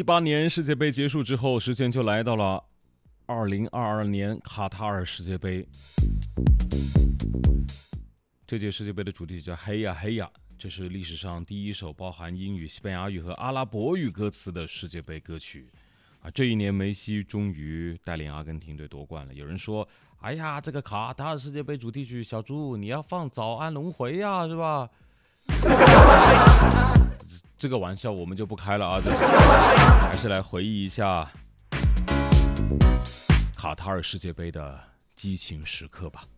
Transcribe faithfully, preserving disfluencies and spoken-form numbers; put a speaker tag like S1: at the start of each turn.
S1: 一八年世界杯结束之后，时间就来到了二零二二年卡塔尔世界杯。这届世界杯的主题叫嘿呀嘿呀，这是历史上第一首包含英语、西班牙语和阿拉伯语歌词的世界杯歌曲。啊，这一年梅西终于带领阿根廷队夺冠了。有人说，哎呀，这个卡塔尔世界杯主题曲，小猪你要放早安龙回呀，是吧？这个玩笑我们就不开了啊，还是来回忆一下卡塔尔世界杯的激情时刻吧。